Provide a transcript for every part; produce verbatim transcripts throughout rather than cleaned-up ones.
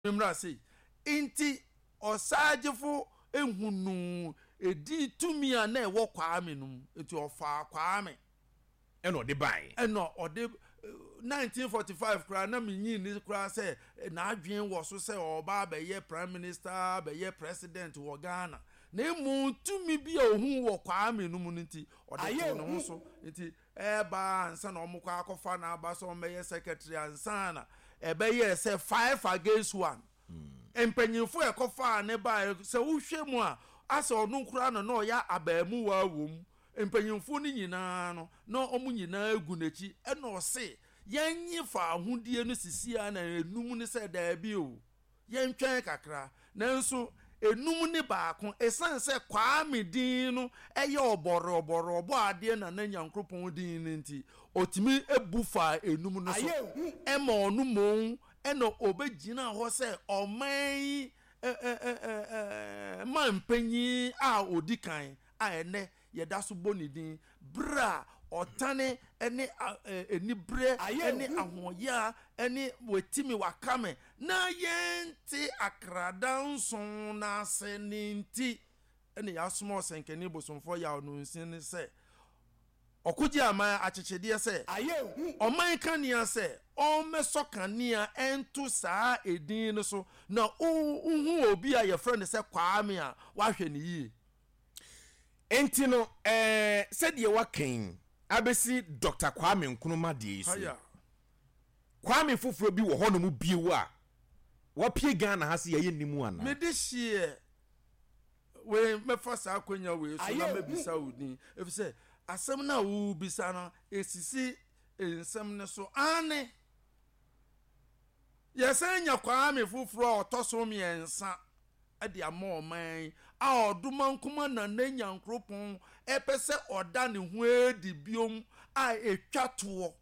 memra say inti osagefo ehunu edi tumi a na ewo Kwame num enti ofa Kwame eno de bai eno ode nineteen forty-five kra na menyi ni kra say na adwen wo so say oba be ye prime minister be ye president wo Ghana na emu tumi bi a ohun wo Kwame num nti ode no ho so nti e ba ansa na omukwa akofa na aba so meye secretary ansa na e be ye say five against one empanyinfo ekofa ne ba se wohwe mu a asa onu kura no no ya abamu wa wom empanyinfo ni nyina no no omu nyina egu nechi e no se yenyi fa ahudie no sisia na enum ne se da bi o yentwen kakra nanso enum ne baako esan se Kwame din no eye oboro oboro obo ade na na Nyankropon din nti otimi ebufa enum no so e ma onu mo eno obegina ho se oman eh eh eh mampanyi a odikan a ene yeda so bonidin bra otane ene enibre ene ahoya ene wetimi wakame na yenti akrada nson na seninti ene ya small senkeni bosomfo ya onu nsin se okuji ama achechede se oman kania se o meso kania entu saa edin no so na uhu obi a ye friend se Kwame a wahwe ne yi enti no eh said ye waken abesi Doctor Kwame Nkrumah de isi Kwame foforo bi wo hono mu biewu a wapie Ghana ha se ye nimu ana me de hie we me fasa akonya we so na mabisa wudin if say asem na wo bisa no esisi ensem ne so ane yesanya Kwame foforo otoso miensa ade amo man a oduma nkoma na Nyankropon epese oda ne ho edi biom a etwato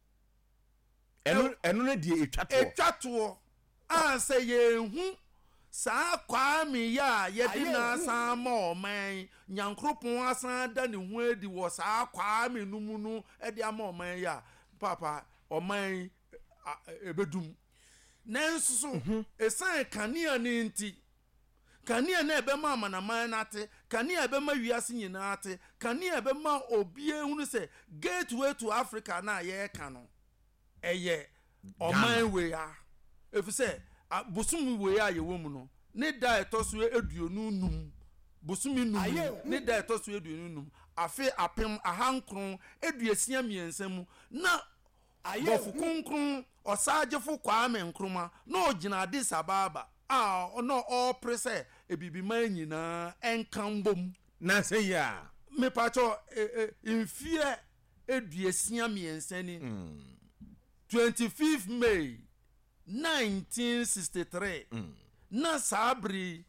eno eno ne die etwato etwato a se yehu saa Kwame ya yedi na san ma man Nyankropon asan da ne ho edi wo saa Kwame numunu ede ama man ya papa oman ebedum nanso esan kania ne nti kania na ebema amanaman nate kania ebema wiase nyina ate kania ebema obie hunu se gateway to Africa na ye ka no eye oman we ya efuse bosum we ya ye wo mu no ne da etoso eduonu num bosumi num ne da etoso eduonu num afi apem ahankron eduesia miensam na bofu konkron osagefo Kwame Nkrumah na ogina Addis Ababa ah no all prese ebibi man nyina enkambom na se ya me pacho infie eduesia miensani mm. twenty-fifth May nineteen sixty-three mm. na sabri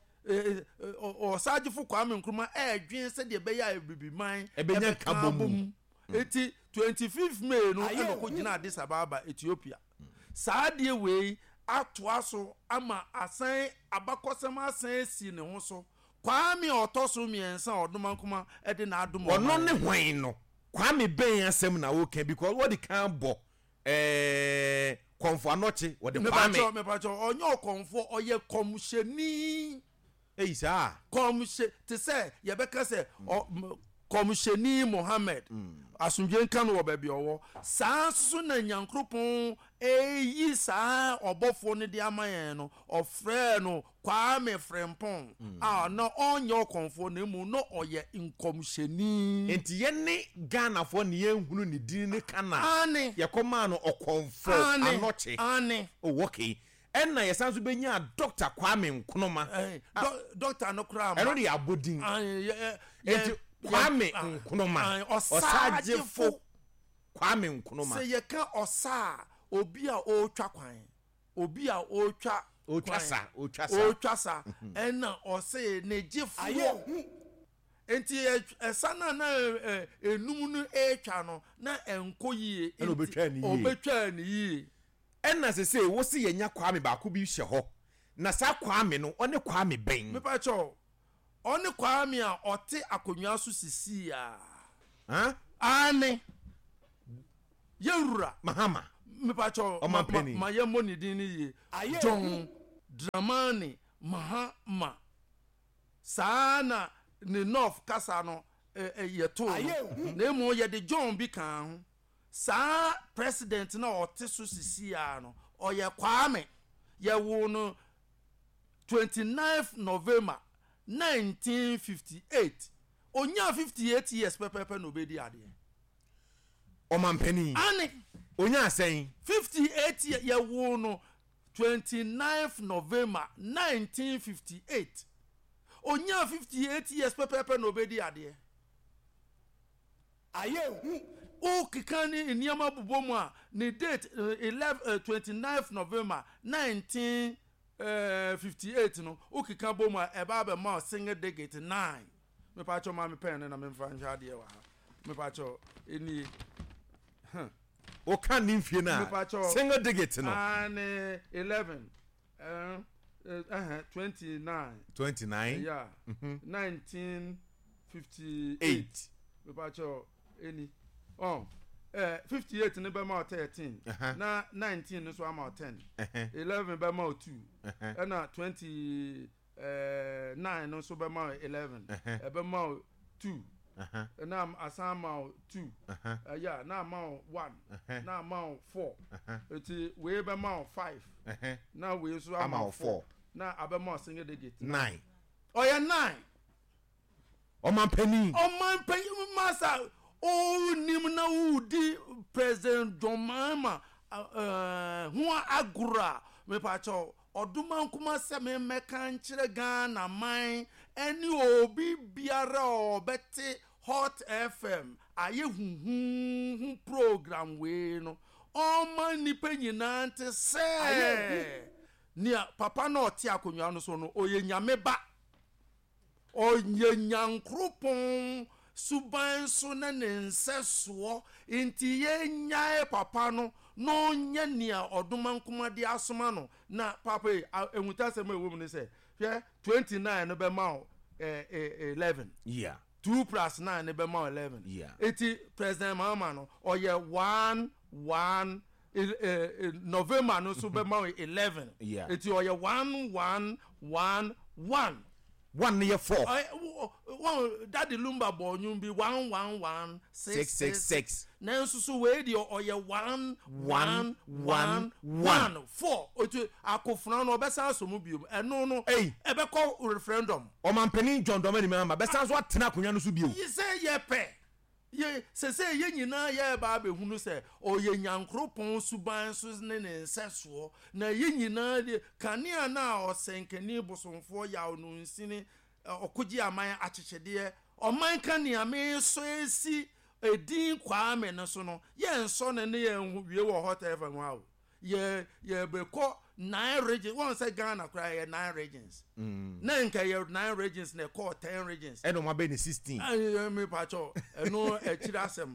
osagefo Kwame Nkrumah edwen se de be ya ebibi man ebenya kambom eti twenty-fifth May no enoko gina Addis Ababa Ethiopia mm. saadie we atoaso ama asan abakosem asan si ne ho so Kwame otoso miensa odoma nkoma e de na adom ono ne hwan no Kwame ben asem na wo kan because what the can bo eh konfo anoche what the Kwame me pacho onyo konfo oye komsheni eh sa komshe te say ye beka say komsheni Mohammed asunje nkan wo ba bi owo saa so na Nyankropon eyi saa obofo ne de amayen no ofre no Kwame Frempong ah no onyo konfo na mu no oye nkomsheni enti ye ne Ghana fo ne ye hunu ne din ne kana ane ye koma no okonfo anoche ane oh okay enna ye sanso benya Doctor Kwame Nkrumah eh doctor no kra eno de abodin enti Kwame Nkrumah osagefo Kwame Nkrumah se ye ka osa obi a otwa kwan obi a otwa otwasa otwasa otwasa ena ose ne gifo enti esana na enum no etwa no na enkoyie ena obetwa ni yi obetwa ni yi ena se se wo se yenya Kwame ba ko bi hye ho na sa Kwame no one Kwame ben me pa cho one Kwame a ote akonwa so sisi ya ha ane yewura Mahama me pa cho ma ma ye money din ni ye John Dramani Mahama sana ne North kasa no yeto na mo ye de John bi kan sa president na ote so sisia no oye Kwame ye wo no twenty-ninth November nineteen fifty-eight onya fifty-eight years pepepe no be di ade Omampeni ani onya asen fifty-eight ye wo no twenty-ninth November nineteen fifty-eight onya fifty-eight years pepepe no be di ade aye o kikani eniama bubomu a ni date eleven twenty-ninth November nineteen fifty-eight no o kikan bomu a eba be ma single digit nine me pa cho ma me pen na me mfa nhwa de wa ha me pa cho eni o kan ni mfie na single digit no and eleven uh uh twenty-nine twenty-nine yeah nineteen fifty-eight me pa cho eni oh eh fifty-eight ne be ma thirteen na nineteen no so am ten eleven be ma two na twenty eh nine no so be ma eleven e be ma two na am asama two yeah na ma one na ma four eti we be ma five na we so am four na abema single digit nine oya nine Omampeni Omampeni masa o nim na udi President Domama uh who agura me pa cho oduma nkuma se me meka nkyere Ghana man eni obi biara obete Hot F M aye huhu program we no o man ni penyina nte se nia papa na oti akonwa no so no oye nyame ba oye nyankropon suban so na nenseso inti ye nyae papa no no nya nia odoma nkoma de asoma no na papa enwuta se ma ewo mu se hwe twenty-nine no be ma eh eleven yeah two plus nine ne be ma eleven yeah eti President Mahama no oye one one November no so be ma eleven yeah eti oye one one one one one year four one daddy lumba bo nyumbi one one one six six six na nsusu we di oye one one one one four otu akofuna no obesa asomu biom eno no ebe ko referendum Omampeni John Dramani Mahama besa so atena akonya no so biom yi se ye pe ye se se ye nyina ye ba be hunu se oye nyankropon suban so ne ne nseso na ye nyina de kanea na osenkani bosomfo ya onu nsini okoji aman achichede oman kanea me so esi edin Kwame no so no ye nso ne ne ye wie wo Hot F M wa ye ye be ko nine regions one say Ghana cry ye nine regions na nka ye nine regions na ko ten regions eno ma be ni sixteen eh me pacho eno echira asem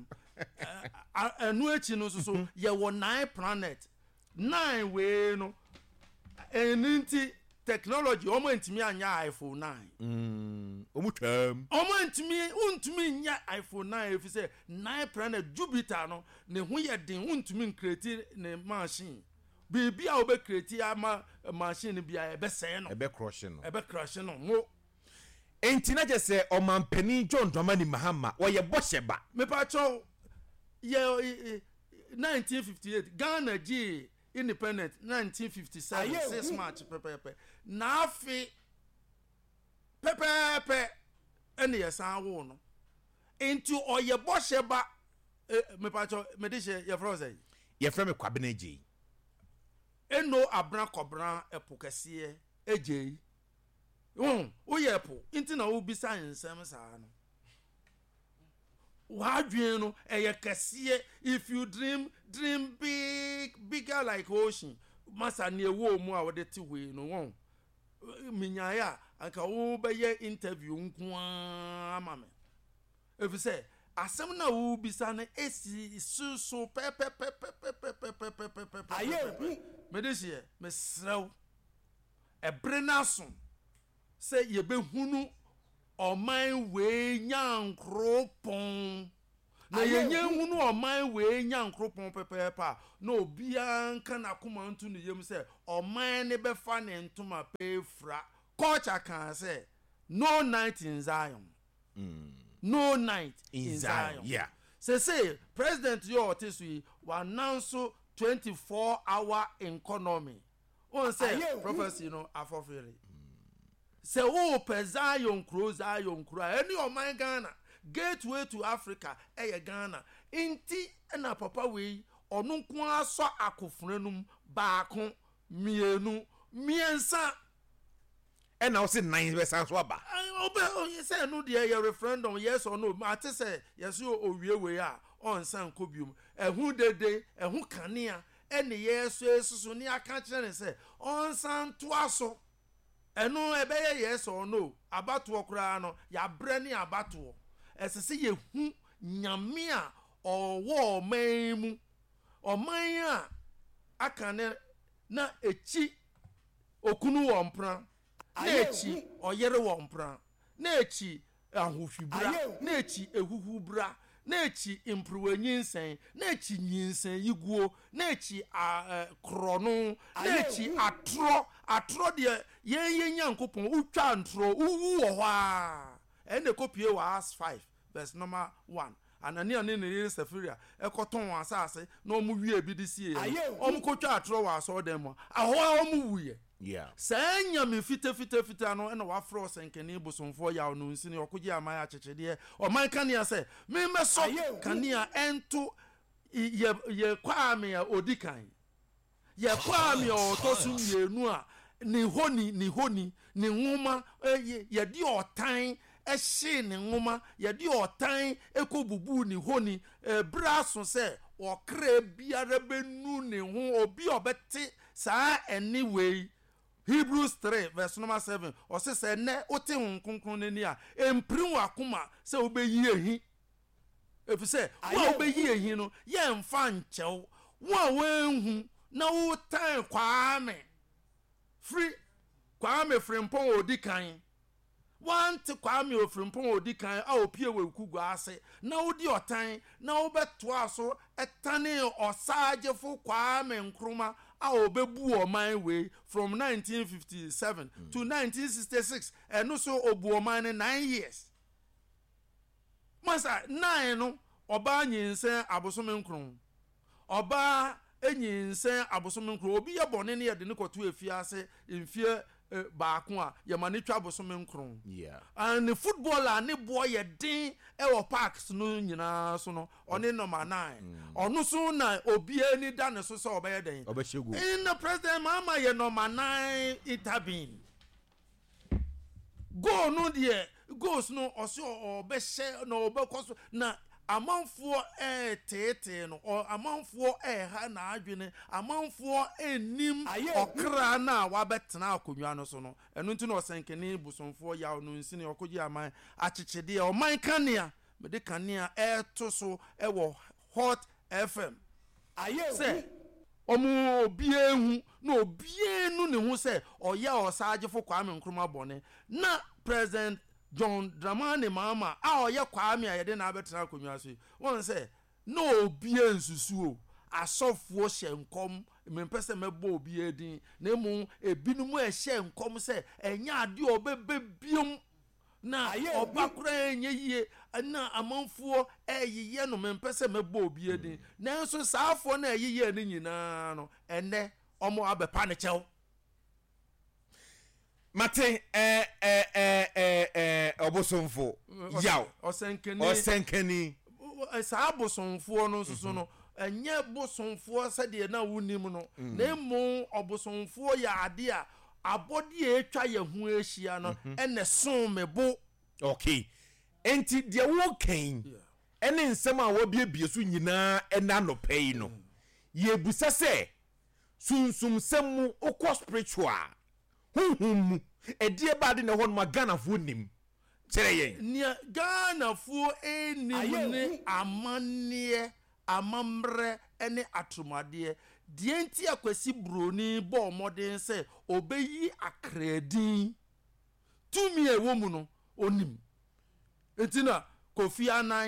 eno echi no so ye wo nine planet nine we no eninti technology omo ntimi anya iPhone nine mm omu twam omo ntimi untimi nya iPhone nine if say nine planet Jupiter no ne ho ye den untimi create ne machine bibi a obe create ama machine bia e be sen no e be crush no e be crush no mo enti na je se Omampeni John Dramani Mahama wo ye bosheba me pa cho ye nineteen fifty-eight Ghana G independent nineteen fifty-seven six March pepepe na afi pepepe ene yesan wo no enti oye bosheba me pa cho me de she ye froze ye frame Kwabena Eje eno abran kobran epokese eje um wo ye po enti na wo bisa nsem sa no wadwen no eye kese if you dream dream big bigger like ocean masa ne wo mu a wo de ti we no won minyaya anka wo be ye interview nko ama me if say asem na wo bisa na esi so so pe pe pe pe pe pe pe pe pe pe pe aye me de sie me srew e brenaso say ye be hunu oman we nyankropon na yenye hunu oman we nya nkropon pepepa na obia nka na koma ntu ne yem se oman ne befa ne ntoma pefra culture can say no night in Zion. Mm. No night in, in Zion. Zion. Yeah. Say say President yo otiswi wa announce twenty-four hour economy. On say prophecy you know afofere. Say oh pe Zion kro Zion kro any of my Ghana gateway to Africa eh Ghana. Inti na papa we onu nko aso akofrenum baako mienu miensa. And now say nine we san so aba. Obe you say no dey your referendum yes or no. Ma te say yes o owie we a on san kobium. Ehun dede ehun kanea ene yeso esusu ni aka kire ne say on san to aso. Eno ebeye yes or no. Abato okra no ya bre ni abato. Esese ye hu nyame a owo oman mu. Oman a aka ne na echi okunu wo mpran. Nechi oyere wo mpran. Nechi ahofibra. Nechi ehuhubra. Nechi improwe nyinsen. Nechi nyinsen yiguo. Nechi a krono. Nechi atro. Atro de yen yen yankopon utwa ntro uwu wo ha. Ene kopie wa as five verse number one. Anani ane ne Sefiria ekoton asase na omu wie bi de sie. Omu kotwa atro wa so dem. Aho omu wuye. Yeah. Sanya me fite fite fite no na wa fro senkene bosomfo ya no nsini okoje amaya achechede o man kan ya say me meso kan ya ento ye ye kwa me ya odikan ye kwa me o tosu mienu a ni honi ni honi ni nwoma ye di otan ehye ni nwoma ye di otan ekobubu ni honi braso say o kra biara benu ni ho obi obete saa anyway. Hebrews three verse number seven or say say ne ote hun konkron ni a emprim wakoma say obeyi ehi if say wo obeyi ehi no ye mfa nchew wo wenhu na wo tan Kwame free Kwame Frimpong odikan want Kwame Frimpong odikan a opie we kugu ase na wo di otan na wo beto aso etane osagefo Kwame Nkrumah a obebu oman we from nineteen fifty-seven mm. to nineteen sixty-six and also obu oman nine years. Masa nine no oba nyinsen abosom nkron. Oba enyinsen abosom nkron obi ye bone ne ye de ne koto efiase mfie baako a ye mane twa abosom nkron. Yeah. And the footballer ne boy ye din e wo parks no nyina so no one number nine. Ono so na obi ani da ne so so obeye den. Obeshegu. In the president mama ye number nine itabin. Go no de goes no oso obehye no obekoso na amanfo eh tete no or amanfo eh ha na adwene amanfo enim okra na wabetena akonwa no so no eno nti no senkene busonfo ya no nsini okoji aman achechede o man kanea me de kanea eh to so e wo Hot F M aye se omu obie hu na obie nu ne hu se oya osagefo Kwame Nkrumah bone na president John Dramani Mahama a oye Kwame ayede na abetena akonwa so won say no obie nsusuo asofo hyenkom mempese mebo obie din na emu ebinum e hyenkom se enya ade obebebiom na obakura enye yie na amanfo eyiye no mempese mebo obie din na nso saafo na eyiye ne nyina no ene omo abepa ne chew Mate eh eh eh eh eh obosomfo yaw osenkeni osenkeni sa abosomfo no susu no enye bosomfo sede na wunim no na emu obosomfo ya ade a abodi etwa ye hu ehia no ene son mebo. Okay enti de wo kan ene nsem a wo biebie so nyina ena no pay no ye busa se sunsum semu okọ spiritual hunhum edie bade na hon magana fo nim kire yen ni Ghana fo enim ne amane amamre ene atromade die enti akwasi broni bo moden se obeyi akredin tumi ewo mu no onim enti na Kofi Anan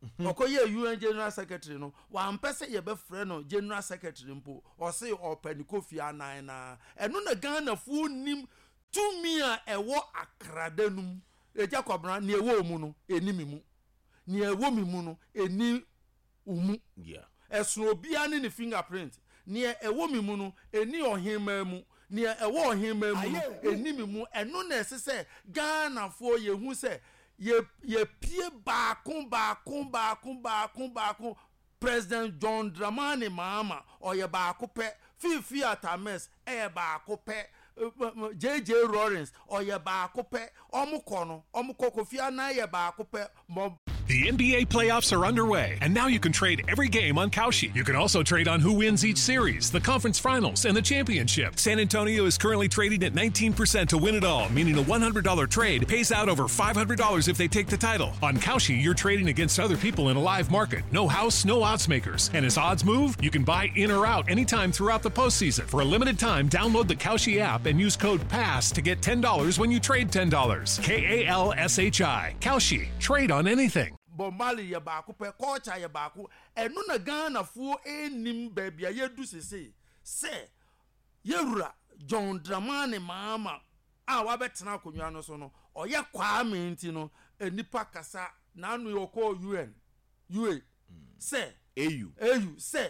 okoye U N General Secretary no wa mpese ye be frɛ no General Secretary mpo o se opani Kofi Annan na eno na Ghana fu nim tumi a ewo akradanum eja kwabra na ewo mu no enimi mu na ewo mi mu no eni umu yeah esun obia ne ne fingerprint na ewo mi mu no eni ohema mu na ewo ohema mu no enimi mu eno na esese Ghana fo ye hu se ye ye pie baako baako baako baako baako President John Dramani Mahama oye baako pe Fifi Atames e baako pe J J Lawrence oye baako pe omuko no omuko Kofi Annan ye baako pe. The N B A playoffs are underway, and now you can trade every game on Kalshi. You can also trade on who wins each series, the conference finals, and the championship. San Antonio is currently trading at nineteen percent to win it all, meaning a one hundred dollars trade pays out over five hundred dollars if they take the title. On Kalshi, you're trading against other people in a live market. No house, no odds makers. And as odds move, you can buy in or out anytime throughout the postseason. For a limited time, download the Kalshi app and use code PASS to get ten dollars when you trade ten dollars. K A L S H I. Kalshi. Trade on anything. Bombali ye baako pe culture ye baako eno na Ghana fu enim baby ye du sese se yewura John Dramani Mahama a wa betena konwa no so no oye Kwame nti no enipa kasa na anu ye ko U N U A se A U A U se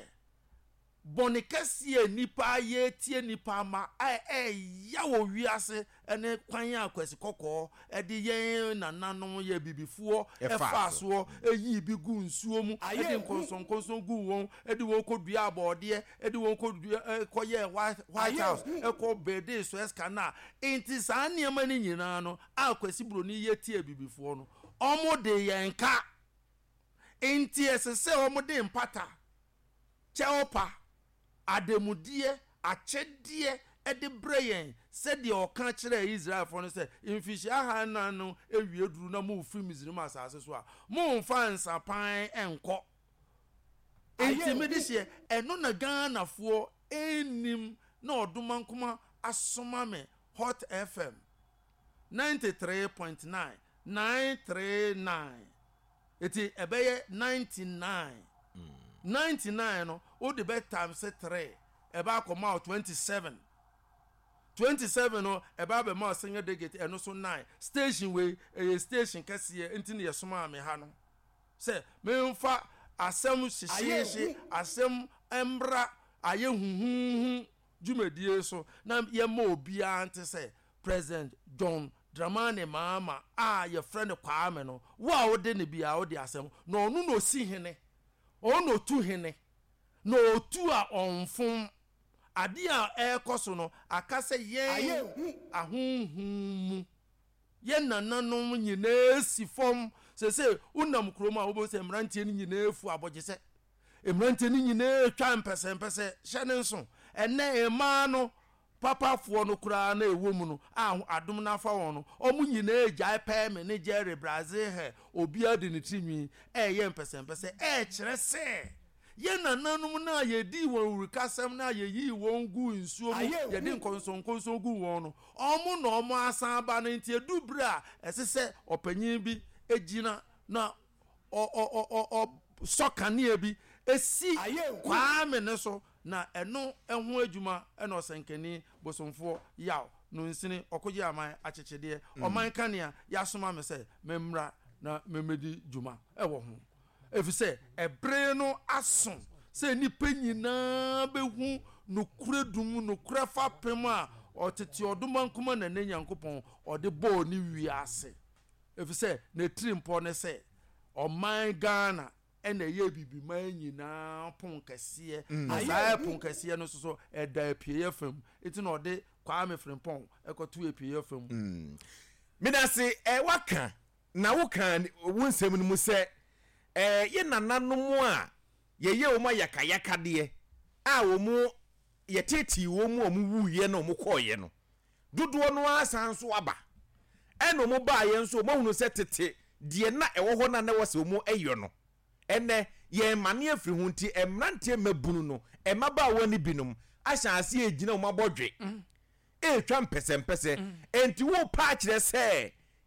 bonikasi nipa ye tie nipa ma eh eh ya wo wiase ene kwan akwasi kokko e de ye nananom ye bibifuo e faaso eyi bi gu nsuo mu e de nkonson konson gu won e de won kodua abode e de won kodua koye White House e ko bede so eskana enti sa niam ni nyina no akwasi broni ye tie bibifuo no omo de ye nka enti esese omo de mpata cheopa ademudie achedie ede brayen said the oka kire Israel for no say infishi aha na no ewie duru na mo firi Misrim asase so a mo mfa nsapan enko intimidation eno na Ghana fo enim na odumankoma asoma me Hot F M ninety-three point nine nine three nine eti ebeye ninety-nine ninety-nine no o the best time say three eba come out twenty-seven twenty-seven no eba be ma senior degate eno so nine station we a station kase enti ne yesoma me ha no say me mfa asem hihyehe asem embra aye huhuhu jumedie so na ye ma obi ante say President John Dramani Mahama a your friend Kwame no wa wo de ne bia wo de asem no no no si hene ono tu hene no tu a onfum ade a ekoso no akase ye ahunhum ye nananom nyina sifom se se unam kroma wo se mrantie ni nyina efu abogese emrantie ni nyina twa mpese mpese hye ne nso ene ema no papa fo no kura na ewo mu no adom na fa won no omu nyina ejai pe me ne Jerry Brazil he obi ade ne tinwi e ye mpese mpese e kire se ye nananum na ye di won urikasem na ye yi won gu nsuo mu ye di nkonson nkonson gu won no omu na omu asan ba no ntie dubra esese opanyin bi ejina na o o o o sokane bi esi Kwame ne so na eno eho adwuma eno senkani bosomfo yaw no nsini okoje aman achechede oman kanea yasoma me se memra na memedi dwuma ewo ho efise ebre no aso se nipa nyina behu no kuredum no kurafa pem a otete oduma nkoma na nanyankopon ode bo ni wiase efise na trimpo ne se oman Ghana ene ye bibi man nyina pon kase asa pon kase no so so eda pie fam eti no de Kwame Frimpong ekoto pie fam me da se e waka na wo kan wonsem no mu se eh ye nananom a ye ye wo ma yakayaka de a wo mu ye teti wo mu o mu wuye na o mu koye no dodo no asanso aba eno mu ba ye nso mo hunu se tete de na e wo ho na na wo se mu eyo no ene ye mane afiri hu nti emrante mabunu no emaba woni binom ahyase egina o mabodwe e twa mpese mpese enti wo pa kire se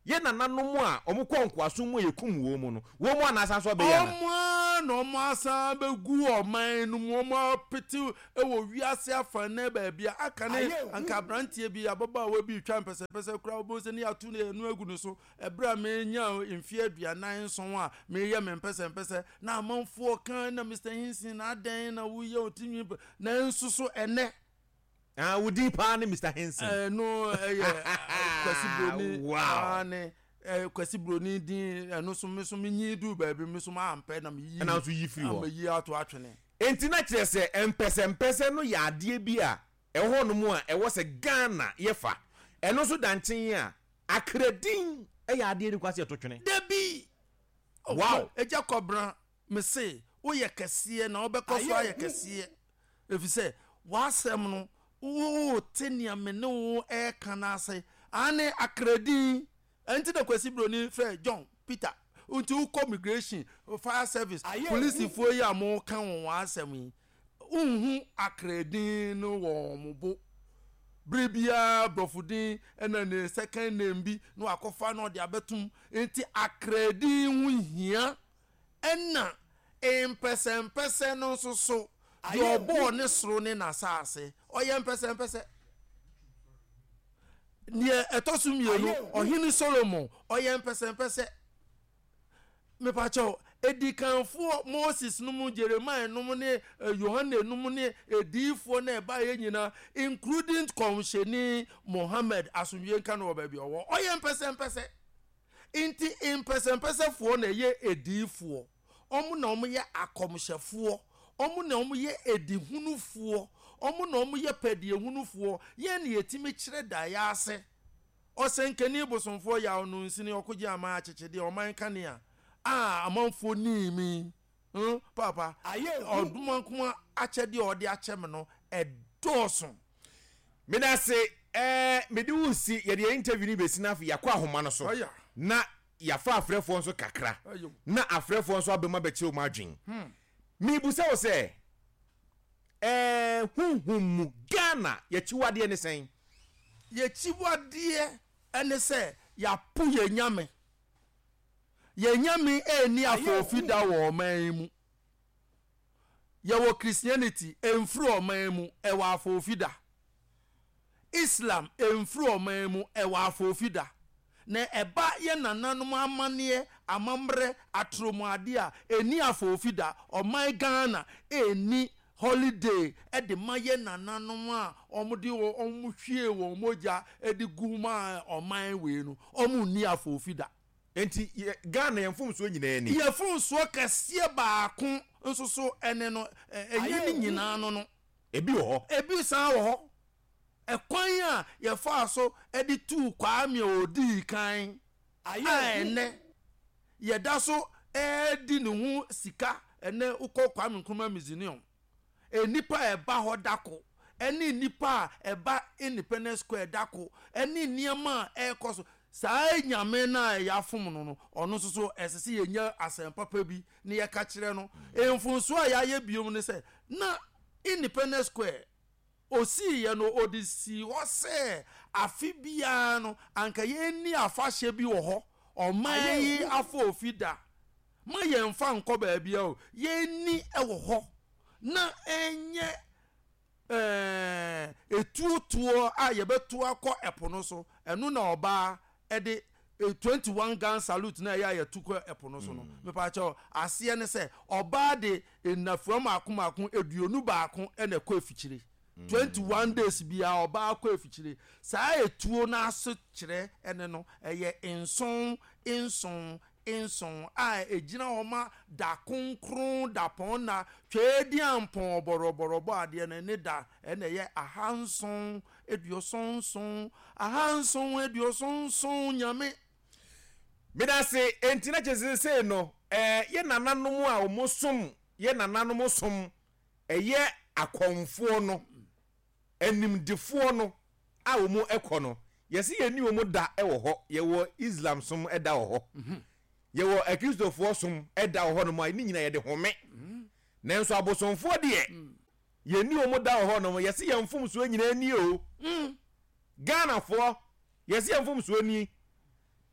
ye nananom a omo konkwaso mu yekum wo mu no wo mu anasa so be ya na omo no mo asa be gu oman no mo peti e wo wiase afa na ba bia aka ne anka brantie bi ababa wa bi twa mpese pese kura obo se ne atu ne enu agu no so ebra me nya mfie aduanan nson a me ye me mpese mpese na amanfo kan na Mister Hinsin na adan na wo ye otinwi na nsuso ene ah wudi pa ne Mister Hinsin eh no eh kwasi broni wow ne eh kwasi broni din eno so me so me nyi du ba bi me so ma ampe na me yi na so yi free wo me yi ato atwene enti na kire se empese mpese no ya ade bi a eho no mu a ewo se Ghana yefa eno so danchen a akredin e ya ade ri kwase to twene debi wow eja kobran me se wo ye kese na obekoso aye kese efise wasem no wo tenia me ne wo e kana ase ane akredin enti de kwasi broni fe John Peter unti uko migration fire service police fo yi amo kan won asem yi unhu akredin no wo mbo bribia brofudin ena ne second name bi no akofa no de abetum enti akredin hu hia ena empesen pesen no so so your boy ne sro ne na saase oye mpese mpese nie etosum yelo ohini Solomon oye mpese mpese me pacho edikanfo Moses numu Jeremiah numu ne Yohane numu ne edifo na eba ye nyina including komsheni Mohammed asunye kan wo ba bi owo oye mpese mpese inti mpese mpese fo na ye edifo omu na omu ye akomshefo omu na omu ye edihunufuo omu na omu ye pediehunufuo ye ne yetimi kire da ya ase osenkeni bosonfo ya onu nsini okoje ama achechede oman kania ah amanfo ni mi hm papa oduma kuma achede ode achem no edoso me da se eh me di wusi ye de interview ni besina fa yakwa ahoma no so na ya fa afrefo nso kakra na afrefo nso abema beche o madwen hm mi bu se o se eh hunhum Ghana ye chiwade ne sen ye chiwade ene se ya pu ye nyame ye nyame eni afofida wo man mu ye wo Christianity enfru o man mu e wa afofida Islam enfru o man mu e wa afofida na eba ye nananom amane amambre atromuade a eni afofida o man Ghana eni holiday e de maye nananom a omudi wo omuhwie wo moja e de guma o man we no omu ni afofida enti Ghana yemfum so nyina ani yefum so kase baako nso so ene no enye ni nyina no no ebi wo ho ebi san wo ho ekwan a yefa so e de tu Kwame odi kan ene yeda so e di ne hu sika ene ukọ Kwame Nkrumah Museum enipa eba ho dako eni nipa eba Independence Square dako eni niema e koso sai nyame na ya fom no no ono so so esese yenya asempapa bi ne ye ka kire no emfunso a ya ye biom ne se na Independence Square osi ye no odisi wo se afi bia no anka ye ni afahye bi wo ho oman yi afo ofida ma ye mfa nko ba bia o ye ni e wo ho na enye eh etutuo a ye betu akọ epono so enu na oba ede twenty-one gun salute na ya yetuko epono so no me pa cha ase ne se oba de enafuam akomakon eduonu baako ene kọ efichire twenty-one days bia oba akọ efichire saa etuo na aso kire ene no eye enson enson enson a ejina homa da konkron da pon na twedi ampon boroborobo ade na ne da ene ye ahanson eduosonson ahanson eduosonson nyame medase enti na cheze se no eh ye nananom a omosom ye nananom som eye akonfo no animdefo no a omo ekọ no yesi ye ni omo da e wo ho ye wo Islam som e da wo ho ye wo Kristofo som e da wo ho no ma ni nyina ye de home nanso abosomfo de ye ni omo da wo ho no yesi ye mfom so nyina ni o Ghana fo yesi ye mfom so ni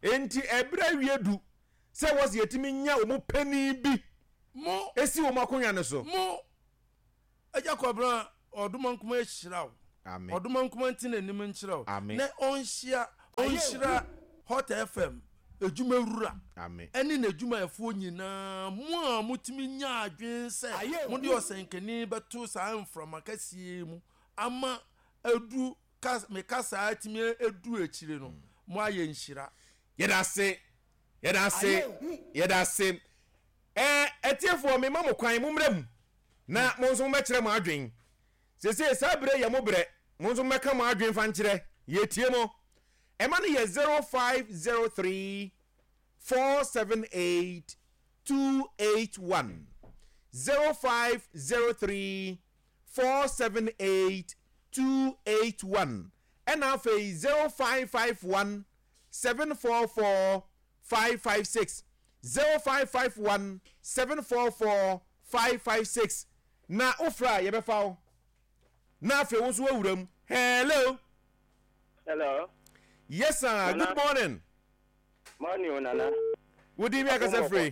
enti ebra wiedu se was yetimi nya omo pani bi mo esi omo akonya ne so mo eja kobra oduma nkuma ehirawo amen oduma nkuma ntina nim nchirawo amen na onhia onhira Hot F M ejuma rura amen eni na ejuma efo nyina mo a mutimi nya adwen se mo de osenkeni beto sa mfra makasie mu ama edu kas me kasa atimi edu echire no mo aye nhira yeda se yeda se yeda se eh etiefo me mamu kwan mu mrem na mo nso me kire mo adwen sese sabre ya mo bre mo nso meka mo adwen fa nkire ye tie mo e ma no ye zero five zero three four seven eight two eight one zero five zero three four seven eight two eight one and afi zero five five one seven four four five five six zero five five one seven four four five five six na ofra ye befa na afi wo so awuram hello hello yes sir Nana. Good morning morning Nana would you be a free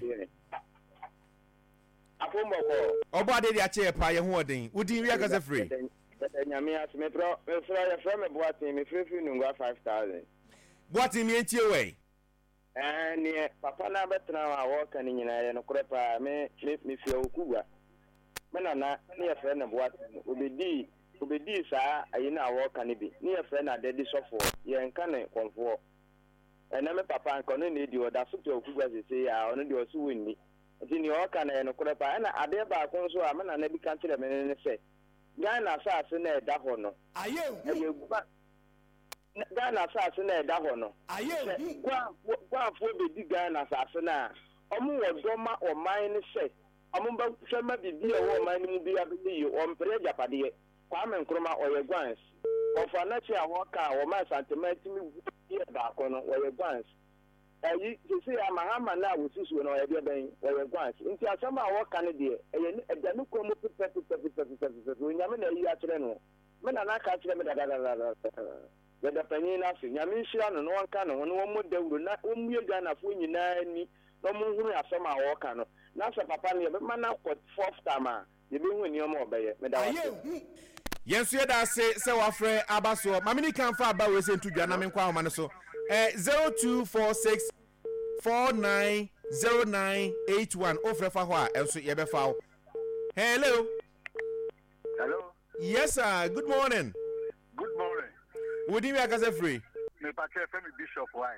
apomboko oba de ache pa ye ho odin would you be a free nyame as me pro me fra ye fra me boatin me free free nungwa five thousand boatin me entie we eh ne papa na betra wa wo kan nyina ye no kore pa me me fi okugwa me nana ne ye fra na boatin obedi obedi sa ayi na wo kan bi ne ye fra na dedi sofo ye nka ne konfo ena me papa nko no ne di oda so to okugwa sese ya ono di oso wonni nti ne o kan ye no kore pa na ade ba ko so a me nana bi kan tire me ne se Ghana asase na eda ho no aye egba Ghana asase na eda ho no aye gwa gwa afo bedi Ghana asase na omu wodoma oman ne se omu ba hwema bibi e wo oman mu bi abedi yi ompere japade Kwame Nkrumah oye gwans ofa na chi awo ka o ma sentiment mi bi e ba ko no oye gwans ayi sisi ya mahama na wosusu no oye bi ben oye gwans nti asama awo ka ne de eye eda no ko mu pepe pepe pepe pepe nyame na yi akyere no me na na ka akyere me da da da da da da panyin na fi nyame nhira no no wanka no no mo dawuro na omue Ghana fo nyina ni no mo hunu asama awo ka no na sa papa ne be mana ko fourth time a ye be hu ni omo obeye me da wa yensu ye da se se wa frɛ abaso mamini kan fa aba we se ntudwa na me kwa homa ne so eh zero two four six four nine zero nine eight one ofre fa ho a enso ye be fa. Hello. Hello. Yes sir, good morning. Good morning. Would you be a free? Me pache femi Bishop why?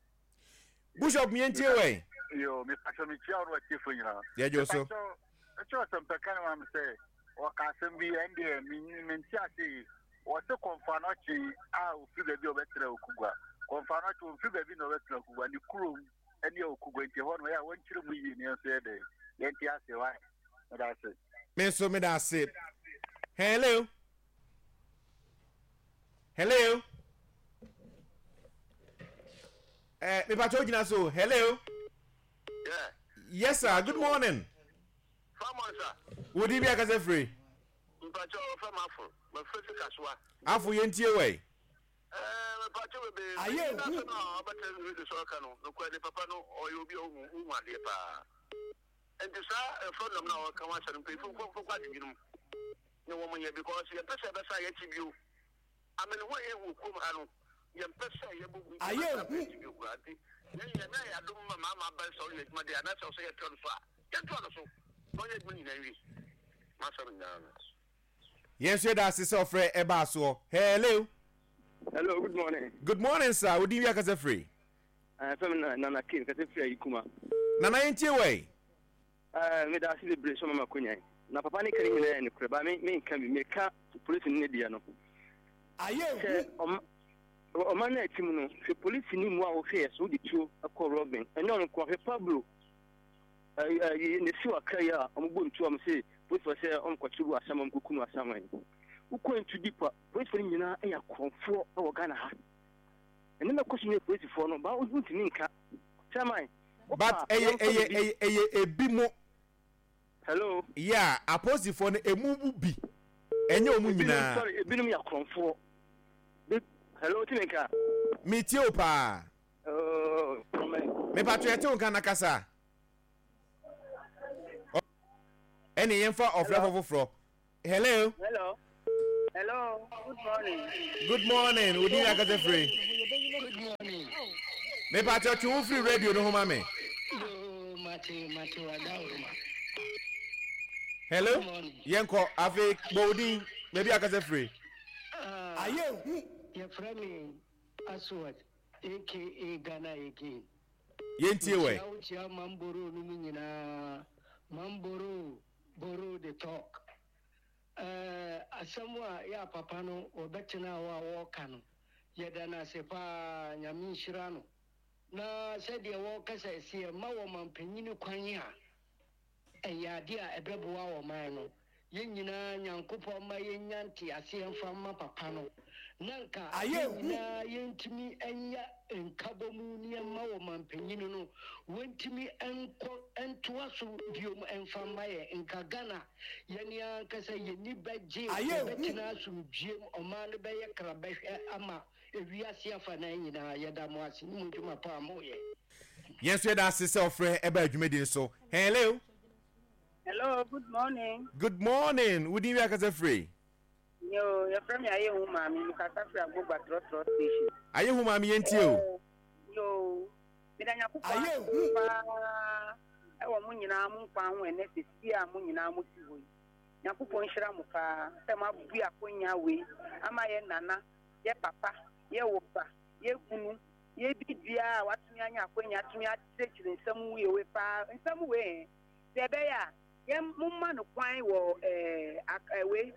Bishop mi entie we. Yo, me pache me chia ro tie fo nyina. Yeah, jo so. Echo some pekan wa me say o ka sem bi ende mi mi ntia sei o se konfa no chi a o fi be bi o betre okugwa. Konfa no chi o fi be bi no betre okugwa ni krum ene okugwa ntie ho no ya won chire mu yi ni so ye de. Ye ntia sei why? That's it. Me so me that's it. Hello. Hello. Eh, me pacho gina so. Hello. Yeah. Yes sir, good morning. Come on sir. Would you be a free? Pacho from Afro. My first kaswa. Afu yentie we. Eh, pacho be. Aye. Na so na abata we the so ka no. No kwa de papa no oyo bi o hu nwade pa. Enti sa from nam na o ka wa sere pe fu fu kwa de binum. Ne wo mo ye because ye pese be sa ye ti biu. Amen ho e wu kum ha no. Ye pese ye bu. Aye. Ne ye na ya dum ma ma ba so ye ma de na so so ye tron so a. Ye tron so. No ye gbe ni na wi. Ma so na. Yes, you that's so free eba so. Hello. Hello, good morning. Good morning, sir. Would you be a free? Uh, from Nana King, kasi free Ikuma. Nana yentie we. Uh, me da celebration mama kunya. Na papa ni kari ngene ni kureba me me kan bi me ka police ni dia no. Aye. O o man na timu no, se police ni mu a wo hwe so di tuo akọ Robin. Eno no ko hwe Pablo. Eh eh ne si wa kai a o mbo ntu am se police for say on kwachiru asama mkukunu asama ni. Uko ntu dipa, police for nyina e ya konfo e wo Ghana ha. Eno na question e police for no ba o ntu ni nka. Chairman. But eye eye eye eye ebi mo. Hello. Yeah, apostle for no emu bi. Enye omu nyina. Sorry, ebinum ya konfo. Hello, Tineka. Me tie o pa. Oh, Me patriote on kana kasa. Any yemfa of level fro. Hello. Hello. Hello. Good morning. Good morning. Udi akase free. Good morning. Me patriote you free radio no homa me. Yo, Mate, Mate, Wadauma. Hello. Yenko ave bodi maybe akase free. Aye. Your friend Aswad, aka Ghana again. Yenti we. Chia Mamboro Numina. Mamboro Boro the talk. Uh, Asamwa ya papano or betina wa wakano. Yadana sepa Yamin Shirano. Na said the walkers I see a Mawaman Penino Kwanya. A yadia a bebuao mano. Yenina Yankupo Mayanti, I see him from Mapapano. Nanka, Ayena, Yentimi, and ya and Cabomunia Mawaman Penino went to me and and to us, Dium and Famaya in Kagana. Yania Casa Yeniba Jim, Betina, Jim, Oman Bay Krabesh Ama, if we are here for nine, Yadamas, Mujuma Pamoye. Yes, we are sister free about you made so. Hello. Hello, good morning. Good morning. Udi akase free. Yo, your friend Aye Mami, you can start from Boba Trot Trot Station. Aye mami yenti o. Yo, Midanya Kupa. Aye. Ewa mu nyina mu kwa ho ene sisi a mu nyina mu si hoyi. Nyakupo nhira mu ka, se ma bu akonya we, ama ye nana, ye papa, ye wopa, ye kunu, ye bibia watumi anya akonya atumi atrechire nsam we we pa, nsam we. Se be ya, ye mumma no kwan wo eh we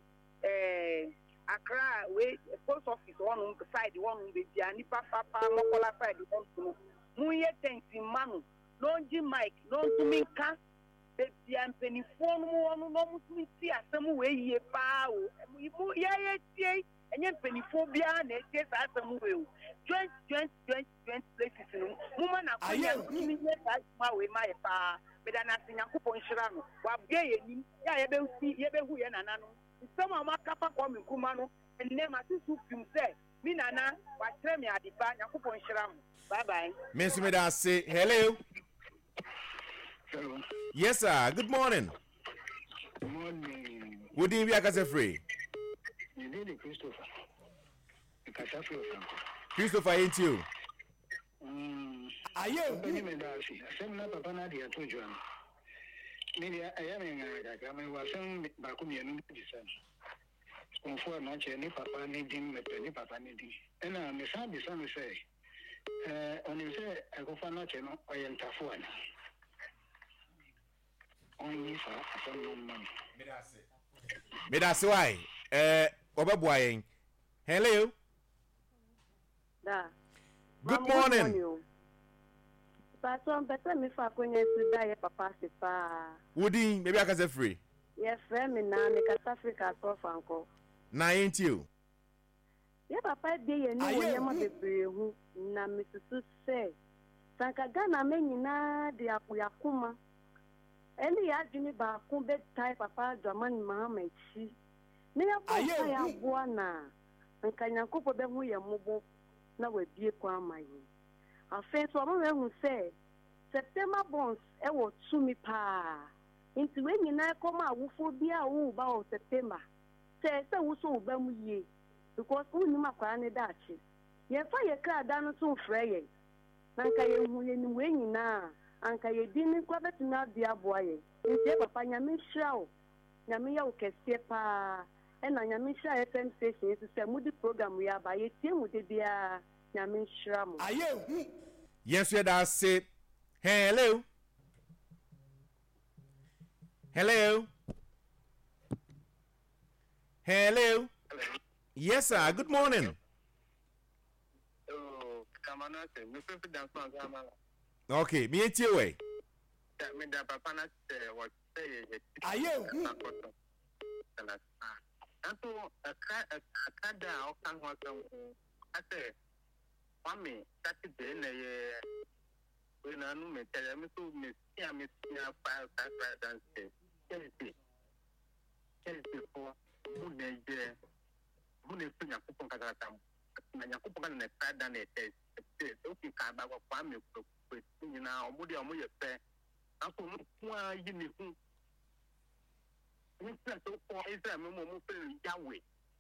eh Accra we post office one side one be dia ni papa papa mokola side one no. Mu ye tenti manu. Lonji Mike, non to me can be a penny phone one, no to see a some way ye pow. Yeah, yeah, and yet penny phobia, and it says as some will. Twenty, twenty, twenty, twenty places. Woman, I am giving my way, my pa, but I'm not seeing a coupon shrano. What gay, yeah, I don't see ever who and anano. Some of my kappa come in Kumano, and never to himself. Minana, what tell me at the bank, a coupon shrano. Bye bye. Miss Meda say hello. Hello. Yes, sir. Good morning. Good morning. Would you be a free? You need a Christopher. Because I feel something. Christopher, ain't you? Um, I am Benjamin Darcy. Some number Panadia to John. Maybe I am in a I was some Bakumi and Nudison. On four much any papa needing, any papa needing. And I'm the son, the son say, uh, on you say, I go for nothing, I am tough one. Only for some money. Me that's why. Eh, Obabuayen. Hello. Da. Good morning. Patron, better me for going to die, papa, sipa. Woody, maybe I can say free. Yes, friend, me now, make a Africa for Franco. Na ain't you? Yeah, papa, dear, you know, you must be who, na Missus say. Sankagana, many na, the Akuyakuma. Any adjuni ba kumbe tai papa Dramani Mohammed si. Ne ya ko ya boa na. Nka Nyankopɔ be hu ye mubo na we bie kwa amayi. Afen so mo we hu say September bonds e wo tumi pa. Nti we nyina ko ma wufo bia wo ba o September. Say say wo so ba mu ye because wo ni makwara ne dachi. Ye fa ye kra da no so frɛ ye. Na nka ye hu ye ni we nyina. Anka ye dini kwa beti na bia boye. Nti papa nyame hira o. Nyame ya ukese pa. E na nyame hira F M station esi se mudi program ya ba ye tie mu de bia nyame hira mo. Aye. Yes, we da say hello. Hello. Hello. Yes, sir. Good morning. Oh, Kamana, me prefer dance man Kamana. Okay, me ain't you way. That means that Papa not what say. Are you? And so a cat a cat down can want some. I say, Mommy, that's it. Then when I know me, tell me to miss him, miss five dance. Chelsea, Chelsea for who they there, who they put your coupon. Na Nyankopɔ na na try dan na test. Okay, ka ba kwa me you know, Moody and Moya Fair. Uncle, why you need to? Instead of is a moment Yahweh.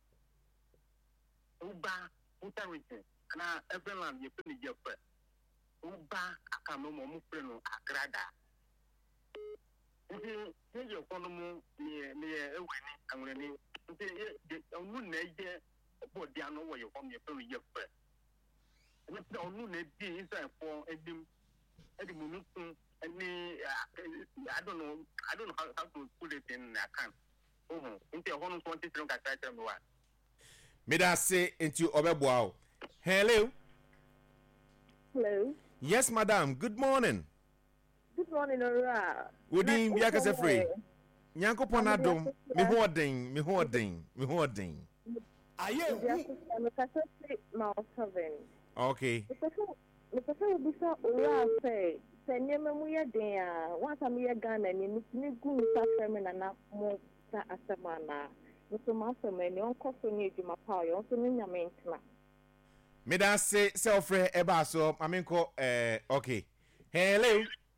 Uba, Utarity, and I everyone you finish your prayer. Uba, I come no more Muffin, Agrada. Here's your phone near near a winning, and when you only need what they know where you from your family your prayer. And the only need is for a dim, a dim, any, I don't know, I don't know how to put it in a can. Oh, into a home twenty three cat item one. May I say into Obeboao? Hello. Hello. Yes, madam. Good morning. Good morning, Ora. Woody Biaka free. Yanko Ponadum, me hoarding, me hoarding, me hoarding. Are you? I'm a cassette mouth having. Okay. Mister Bisa Ora say, send your memory there. Once I'm here, Ghana, and it's me good suffering and not more asamana. Mister Master, and your coffee need you, my power, also in your maintenance. May I say, self-free, Ebaso, I mean, eh, okay. Hello.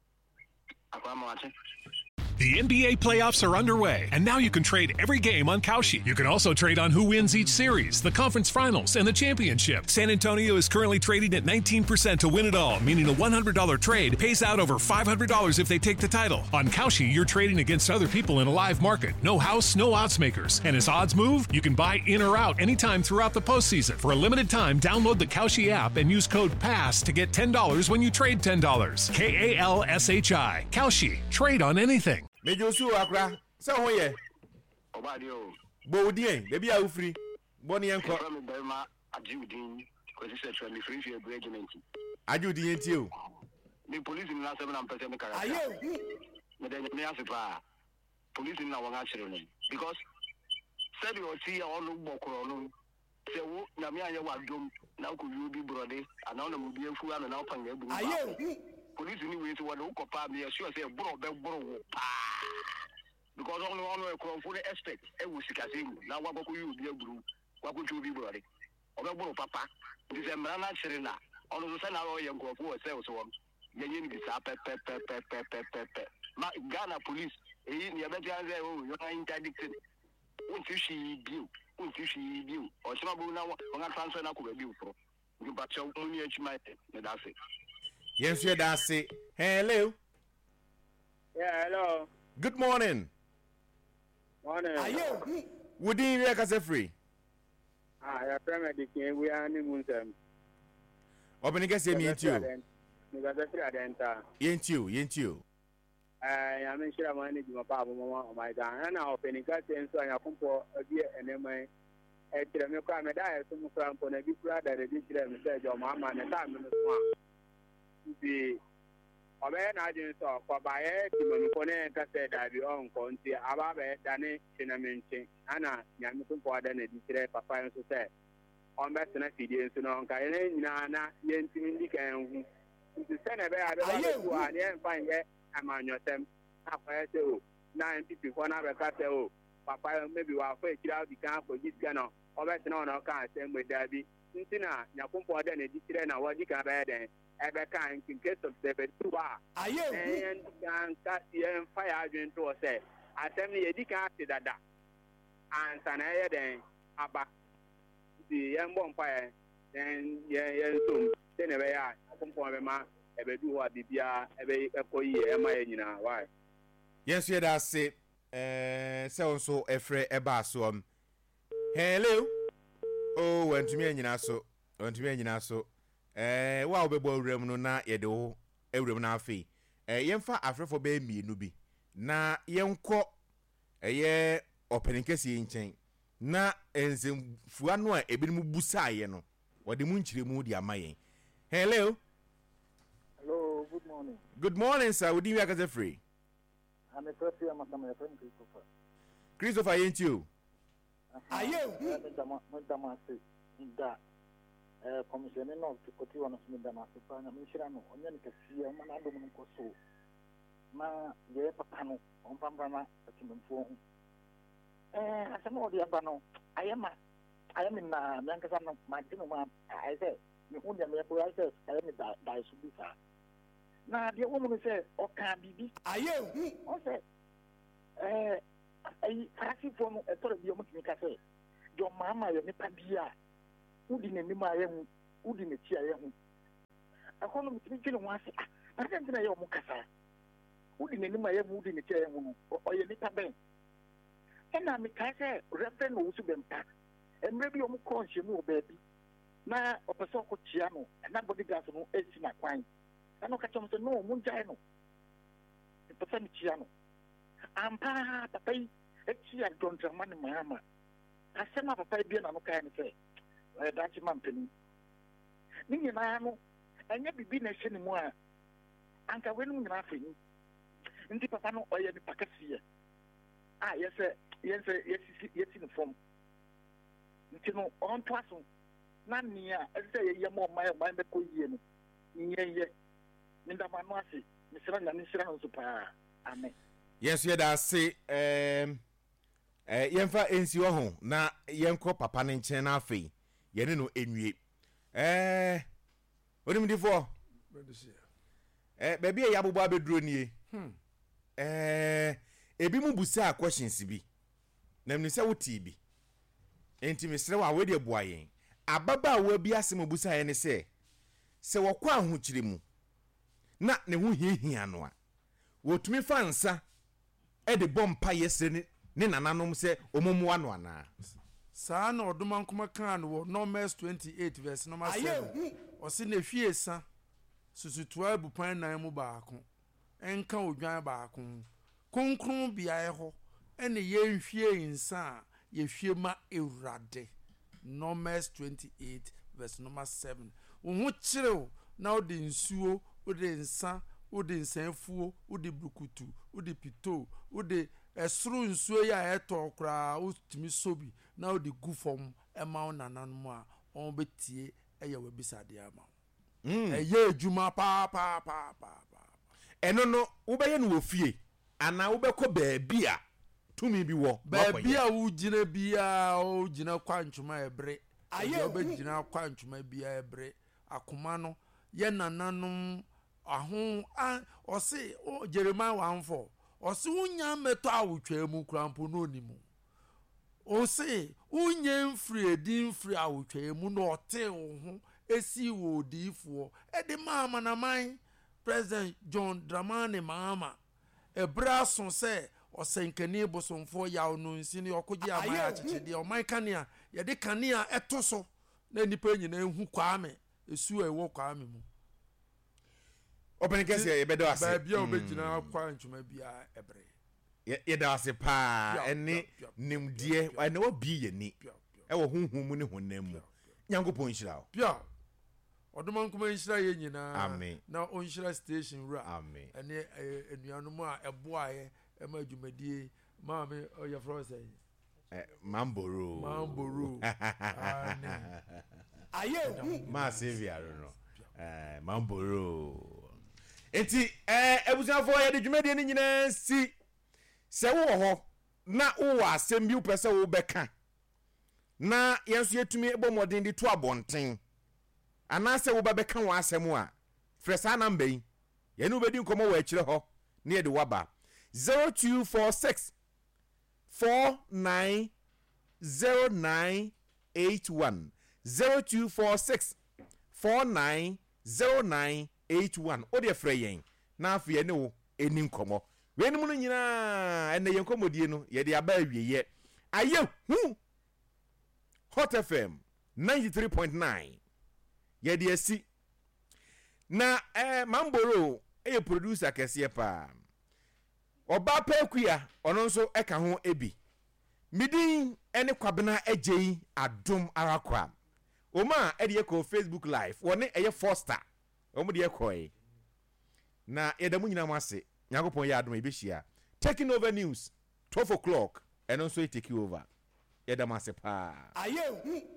The N B A playoffs are underway, and now you can trade every game on Kalshi. You can also trade on who wins each series, the conference finals, and the championship. San Antonio is currently trading at nineteen percent to win it all, meaning a one hundred dollars trade pays out over five hundred dollars if they take the title. On Kalshi, you're trading against other people in a live market. No house, no odds makers. And as odds move, you can buy in or out anytime throughout the postseason. For a limited time, download the Kalshi app and use code PASS to get ten dollars when you trade ten dollars. K A L S H I. Kalshi. Trade on anything. Major Su Akra, so ho ye. Obadio. Bo die, dey bia ufri. Boni enko. Ajudin, because it's a free free regiment. Ajudin enti o. The police in last seven percent of character. Aye. Me dey me asepa. Police in na wanga chire because said you see all no bokoro no. Say wo na me anya wadom na ko yu bi brode ana na mo bi afu ana na opan ebu. Aye. Police ni we to what ukopa me sure say bro be bro pa. Because only one way from full expect e wo sika say na wa ko yu bi aguru wa ko chu bi brode. Obe bro papa. This e mra na chire na. Ono so say na o ye nkofo o say so won. Ye yin bi sa pe pe pe pe pe pe pe pe. Ma Ghana police e yin ye be tian say o you are interdicted. Won ti shi bi o. Won ti shi bi o. O chima bu na won ga transfer na ko be bi o fro. You ba che won ni achima e da say. Yes, you da say. Hello. Yeah, hello. Good morning. Morning. Are you? Would you be a free? Ah, your paramedic, we are in the moon. Open a guess, you mean you. You got the three adenta. Ain't you, ain't you? I am sure I'm managing my papa on my down. And now, opening cut and so I have come for a dear and then my. At the Crime diet, some cramp on a big brother, a big message of Mamma and a time in the swamp. The Oben agents of Pabaye, Timon Cassette, I be on Conti, Ababe, Dane, Chinamenche, Anna, Yamukum for than a discreet papa and so said. On best and a feeding, so on Kayan, Nana, Yen Timindic, and the Senator, I don't find yet, I'm on your term. Half I say, nine people, one other castle. Papa, maybe we'll fake it out the camp for this gun, or better on our car, same with Daddy. Sintina, Yakum for than a discreet, and what you can bear then. Ever kind in case of the Betua. I and can cut the fire to say, I tell me a decant that. And Sanaya then, Abba, the young bonfire, then, yeah, soon. Then a way I come for a man, ever do what the Bia, a boy, am I in our wife? Yes, you da say, eh, so so a free a bassum. Hello. Oh, went to me and you so, went to me and you so. Eh, wa obebo rem no na ye de ho ewrem na afi. Eh, yemfa afrefo be mienu bi. Na yenko eye opening kesi nchen. Na enzem fua no a ebinim busa ye no. Wode mu nchire mu di amayen. Hello. Hello, good morning. Good morning, sir. Would you be free? I'm a person, I'm a friend Christopher. Christopher, ain't you? Are you? That uh, commissioner of the Coty on Smith Damascus, and Michirano, and then you see a man of them so. Ma, the Pacano, on Pambrana, a human phone. Eh, as I'm all the Abano, I am a I am in Mancasano, my dinner, I said, you own the Maples, I am in that, that should be far. na deɛ wɔn mu sɛ ɔka bibi ayɛ hu ɔsɛ ɛɛ ayi farasifoɔ no ɛtɔrɔ bi ɔmo tumi ka sɛ deɛ ɔmaama yɛ nipa bi a wodi n'anim a yɛ hu wodi n'akyi a yɛ hu ɛhɔ no mutumi twene ho ase ah n'asɛ ntina yɛ ɔmo kasa wodi n'anim a yɛ hu wodi n'akyi a yɛ hu no ɔyɛ nipa bɛn ɛna mekae sɛ rɛfrɛ no ɔwusu bɛmpa mmerɛ bi ɔmo kɔɔ nhyɛmu wɔ baabi na ɔpɛ sɛ ɔkɔkyia no ɛna bodyguard no asi n'akwan ɛna ɔka kyerɛ mo sɛ no ɔmo ngyae no mepɛ sɛ mekyia no ampa papa yi akyi adɔndrama ne maama asɛm a papa yi bia na no kae no sɛ ɛyɛ daakye ma mpanin ne nyinaa no ɛnyɛ biribi na ɛhyɛ ne mu a anka weinom nyinaa afɛ ni nti papa no ɔyɛ nipa kɛseɛ a yɛsɛ yɛnsɛ yɛsisi yɛsi ne fam nti no ɔnto aso na nea ɛsɛ sɛ yɛyɛ ma ɔman ɔman bɛkɔ yie no nyɛnyɛ ne ndama no ase mesrɛ nyame nhyira no nso paa amen yɛnso yɛda ase ɛɛm ɛɛ yɛmfa nsi wɔ ho na yɛnkɔ papa ne nkyɛn na afei yɛne no enwie ɛɛ onimdifoɔ ɛɛ baabi a yɛabobɔ abɛduro nie ɛɛ ebi mu busa questions bi na mni sɛ wotii bi enti mesrɛ wa wede bua yɛn ababaawa bi asɛm busa yɛn ne sɛ sɛ wɔkɔ ahokyere mu na ne ho hiahia no a wotumi fa nsa e de bompa yesre ne ne nananom sɛ omomoa no ana saa na odoma nkoma kan no Numbers twenty-eight verse number seven ɔse na hwie sa susutua abupan nan mu baako enka odwan baako konkron biae ho ene yenhwie nsa yehwie ma Ewurade. Numbers twenty-eight verse number seven wo ho kyerɛw na ode nsuo ode nsa ode nsanfuo ode brukutu ode pito ode esuru nsuo ya eto kra utimi sobi na ode gu fom ema nananom a on betie eye wabisade ama mm eye adwuma pa pa pa pa eno no wo beye no ofie ana wo bekọ baabi a tumi bi wo baabi a wo gina bia o gina kwantwuma ebre aye wo be gina kwantwuma bia ebre akoma no ye nananom ahun o se o Jeremiah one four o se unya meto awotwa mu krampo no onimu o se unya mfiri edin mfiri awotwa mu no ote wo ho esi wo odifo e de mama na man President John Dramani Mahama ebra so se o senkani bosomfo yawo no nsini okogi amaya chichide o man kanea ye de kanea eto so na nipa nyina ehu Kwame esu ewo Kwame mu open kese ye bedo ase ba bia obegina kwa ntuma bia ebre ye ye da ase pa ene nimdie ene obi ye ni e wo hunhum mu ne honam mu nyankopon hyira o bia odoma nkoma nhyira ye nyina amen na onhyira station ra amen ene enuanom a eboaye e ma dwumadie maame oya frose eh mamboro mamboro aye ma Sylvia no eh mamboro enti eh ebusanfo ye de dwumadie ni nyina si se wo ho na wo asem bi upese wo beka na yenso yetumi ebomodin di to abonten ana se wo beka wo asem a fresa na mbai ye no bedi nkomo wo akire ho na ye de waba zero two four six four nine zero nine eight one zero two four six four nine zero nine eight one o de frɛ yɛn na afie ne wo eni nkomo we ni mu no nyina ene yɛn komodie no ye de aba awieye aye hu Hot F M ninety-three point nine ye de asi na eh Mamboro e producer kese pa oba pekuya ono nso eka ho ebi midin ene kwabena agei adom arakwa oma e de ko Facebook live woni eye Foster omo de ekoi na yedamu nyina mase nyakopon ya adom ebehia taking over news twelve o'clock eno nso e take over yedamase pa aye